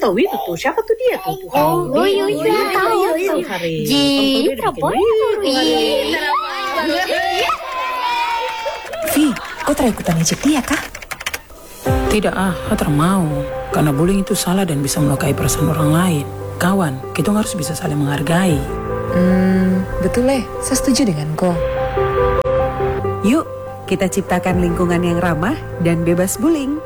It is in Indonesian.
tahu itu tuh. Siapa tuh dia tuh? Tahu. Ji, Vi, kau try ikutan ejek dia kah? Tidak Hater mau. Karena bullying itu salah dan bisa melukai perasaan orang lain. Kawan, kita harus bisa saling menghargai. Betul saya setuju dengan kau. Yuk, kita ciptakan lingkungan yang ramah dan bebas bullying.